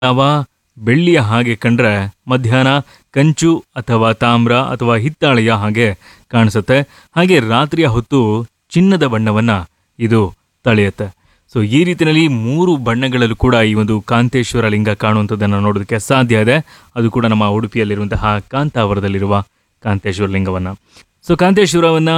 ಯಾವ ಬೆಳ್ಳಿಯ ಹಾಗೆ ಕಂಡ್ರೆ ಮಧ್ಯಾಹ್ನ ಕಂಚು ಅಥವಾ ತಾಮ್ರ ಅಥವಾ ಹಿತ್ತಾಳೆಯ ಹಾಗೆ ಕಾಣಿಸುತ್ತೆ. ಹಾಗೆ ರಾತ್ರಿಯ ಹೊತ್ತು ಚಿನ್ನದ ಬಣ್ಣವನ್ನ ಇದು ತಳೆಯುತ್ತೆ. ಸೊ ಈ ರೀತಿಯಲ್ಲಿ 3 ಬಣ್ಣಗಳಲ್ಲೂ ಕೂಡ ಈ ಒಂದು ಕಾಂತೇಶ್ವರ ಲಿಂಗ ಕಾಣುವಂಥದ್ದನ್ನು ನೋಡೋದಕ್ಕೆ ಸಾಧ್ಯ ಇದೆ. ಅದು ಕೂಡ ನಮ್ಮ ಉಡುಪಿಯಲ್ಲಿರುವಂತಹ ಕಾಂತಾವರದಲ್ಲಿರುವ ಕಾಂತೇಶ್ವರ ಲಿಂಗವನ್ನ. ಸೊ ಕಾಂತೇಶ್ವರವನ್ನ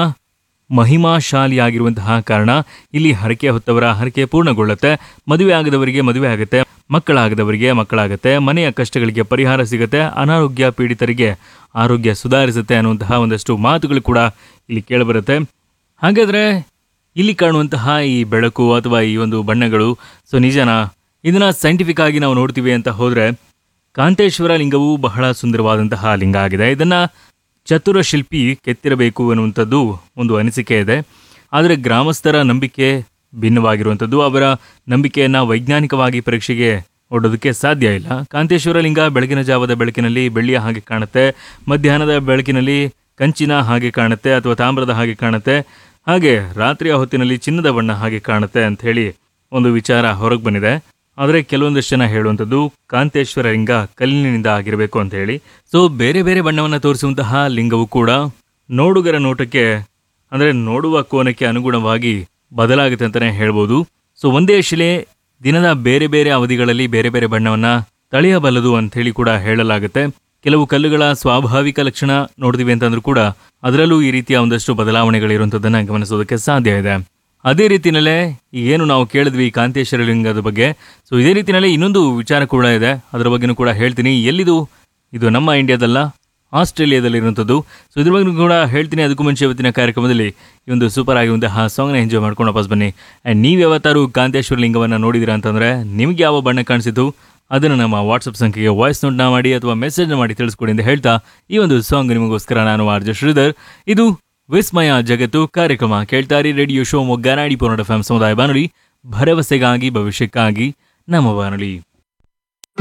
ಮಹಿಮಾಶಾಲಿಯಾಗಿರುವಂತಹ ಕಾರಣ ಇಲ್ಲಿ ಹರಕೆ ಹೊತ್ತವರ ಹರಕೆ ಪೂರ್ಣಗೊಳ್ಳುತ್ತೆ. ಮದುವೆ ಆಗದವರಿಗೆ ಮದುವೆ ಆಗುತ್ತೆ, ಮಕ್ಕಳಾಗದವರಿಗೆ ಮಕ್ಕಳಾಗುತ್ತೆ, ಮನೆಯ ಕಷ್ಟಗಳಿಗೆ ಪರಿಹಾರ ಸಿಗುತ್ತೆ, ಅನಾರೋಗ್ಯ ಪೀಡಿತರಿಗೆ ಆರೋಗ್ಯ ಸುಧಾರಿಸುತ್ತೆ ಅನ್ನುವಂತಹ ಒಂದಷ್ಟು ಮಾತುಗಳು ಕೂಡ ಇಲ್ಲಿ ಕೇಳಿಬರುತ್ತೆ. ಹಾಗಾದ್ರೆ ಇಲ್ಲಿ ಕಾಣುವಂತಹ ಈ ಬೆಳಕು ಅಥವಾ ಈ ಒಂದು ಬಣ್ಣಗಳು ಸೊ ನಿಜನಾ? ಇದನ್ನ ಸೈಂಟಿಫಿಕ್ ಆಗಿ ನಾವು ನೋಡ್ತೀವಿ ಅಂತ ಹೋದ್ರೆ ಕಾಂತೇಶ್ವರ ಲಿಂಗವು ಬಹಳ ಸುಂದರವಾದಂತಹ ಲಿಂಗ ಆಗಿದೆ. ಇದನ್ನ ಚತುರ ಶಿಲ್ಪಿ ಕೆತ್ತಿರಬೇಕು ಅನ್ನುವಂಥದ್ದು ಒಂದು ಅನಿಸಿಕೆ ಇದೆ. ಆದರೆ ಗ್ರಾಮಸ್ಥರ ನಂಬಿಕೆ ಭಿನ್ನವಾಗಿರುವಂಥದ್ದು. ಅವರ ನಂಬಿಕೆಯನ್ನ ವೈಜ್ಞಾನಿಕವಾಗಿ ಪರೀಕ್ಷೆಗೆ ಒಡ್ಡೋದಕ್ಕೆ ಸಾಧ್ಯ ಇಲ್ಲ. ಕಾಂತೇಶ್ವರ ಲಿಂಗ ಬೆಳಗಿನ ಜಾವದ ಬೆಳಕಿನಲ್ಲಿ ಬೆಳ್ಳಿಯ ಹಾಗೆ ಕಾಣುತ್ತೆ, ಮಧ್ಯಾಹ್ನದ ಬೆಳಕಿನಲ್ಲಿ ಕಂಚಿನ ಹಾಗೆ ಕಾಣುತ್ತೆ ಅಥವಾ ತಾಮ್ರದ ಹಾಗೆ ಕಾಣುತ್ತೆ, ಹಾಗೆ ರಾತ್ರಿಯ ಹೊತ್ತಿನಲ್ಲಿ ಚಿನ್ನದ ಬಣ್ಣ ಹಾಗೆ ಕಾಣುತ್ತೆ ಅಂತ ಹೇಳಿ ಒಂದು ವಿಚಾರ ಹೊರಗೆ ಬಂದಿದೆ. ಆದರೆ ಕೆಲವೊಂದಷ್ಟು ಜನ ಹೇಳುವಂಥದ್ದು ಕಾಂತೇಶ್ವರ ಲಿಂಗ ಕಲ್ಲಿನಿಂದ ಆಗಿರಬೇಕು ಅಂತ ಹೇಳಿ. ಸೊ ಬೇರೆ ಬೇರೆ ಬಣ್ಣವನ್ನು ತೋರಿಸುವಂತಹ ಲಿಂಗವು ಕೂಡ ನೋಡುಗರ ನೋಟಕ್ಕೆ ಅಂದರೆ ನೋಡುವ ಕೋನಕ್ಕೆ ಅನುಗುಣವಾಗಿ ಬದಲಾಗುತ್ತೆ ಅಂತಲೇ ಹೇಳ್ಬೋದು. ಸೊ ಒಂದೇ ಶಿಲೆ ದಿನದ ಬೇರೆ ಬೇರೆ ಅವಧಿಗಳಲ್ಲಿ ಬೇರೆ ಬೇರೆ ಬಣ್ಣವನ್ನ ತಳೆಯಬಲ್ಲದು ಅಂತ ಹೇಳಿ ಕೂಡ ಹೇಳಲಾಗುತ್ತೆ. ಕೆಲವು ಕಲ್ಲುಗಳ ಸ್ವಾಭಾವಿಕ ಲಕ್ಷಣ ನೋಡ್ತೀವಿ ಅಂತಂದ್ರೂ ಕೂಡ ಅದರಲ್ಲೂ ಈ ರೀತಿಯ ಒಂದಷ್ಟು ಬದಲಾವಣೆಗಳಿರುವಂಥದ್ದನ್ನು ಗಮನಿಸೋದಕ್ಕೆ ಸಾಧ್ಯ ಇದೆ. ಅದೇ ರೀತಿಯಲ್ಲೇ ಏನು ನಾವು ಕೇಳಿದ್ವಿ ಕಾಂತೇಶ್ವರ ಲಿಂಗದ ಬಗ್ಗೆ, ಸೊ ಇದೇ ರೀತಿಯಲ್ಲೇ ಇನ್ನೊಂದು ವಿಚಾರ ಕೂಡ ಇದೆ, ಅದರ ಬಗ್ಗೆನೂ ಕೂಡ ಹೇಳ್ತೀನಿ. ಎಲ್ಲಿದು? ಇದು ನಮ್ಮ ಇಂಡಿಯಾದಲ್ಲ, ಆಸ್ಟ್ರೇಲಿಯಾದಲ್ಲಿರುವಂಥದ್ದು. ಸೊ ಇದ್ರ ಬಗ್ಗೆ ಕೂಡ ಹೇಳ್ತೀನಿ. ಅದಕ್ಕೂ ಮುಂಚೆ ಇವತ್ತಿನ ಕಾರ್ಯಕ್ರಮದಲ್ಲಿ ಈ ಒಂದು ಸೂಪರ್ ಆಗಿರುವಂತಹ ಸಾಂಗ್ನ ಎಂಜಾಯ್ ಮಾಡ್ಕೊಂಡು ವಾಪಸ್ ಬನ್ನಿ. ಆ್ಯಂಡ್ ನೀವು ಯಾವತ್ತಾರು ಕಾಂತೇಶ್ವರ ಲಿಂಗವನ್ನು ನೋಡಿದ್ದೀರಾ ಅಂತಂದರೆ ನಿಮಗೆ ಯಾವ ಬಣ್ಣ ಕಾಣಿಸಿತು ಅದನ್ನು ನಮ್ಮ ವಾಟ್ಸಪ್ ಸಂಖ್ಯೆಗೆ ವಾಯ್ಸ್ ನೋಟ್ನ ಮಾಡಿ ಅಥವಾ ಮೆಸೇಜ್ನ ಮಾಡಿ ತಿಳಿಸ್ಕೊಡಿ ಅಂತ ಹೇಳ್ತಾ ಈ ಒಂದು ಸಾಂಗ್ ನಿಮಗೋಸ್ಕರ ನಾನು ಆರ್ಜೆ ಶ್ರೀಧರ್. ಇದು ವಿಸ್ಮಯ ಜಗತ್ತು ಕಾರ್ಯಕ್ರಮ ಕೇಳ್ತಾರಿ. ರೇಡಿಯೋ ಶಿವಮೊಗ್ಗ 90.4 FM ಸಮುದಾಯ ಬಾನುಲಿ, ಭರವಸೆಗಾಗಿ ಭವಿಷ್ಯಕ್ಕಾಗಿ ನಮ್ಮ ಬಾನುಲಿ.